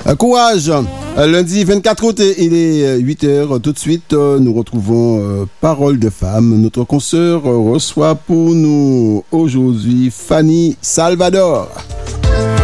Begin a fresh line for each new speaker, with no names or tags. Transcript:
Courage. Lundi 24 août, il est 8h. Tout de suite, nous retrouvons Parole de femme. Notre consoeur reçoit pour nous aujourd'hui Fanny Salvador.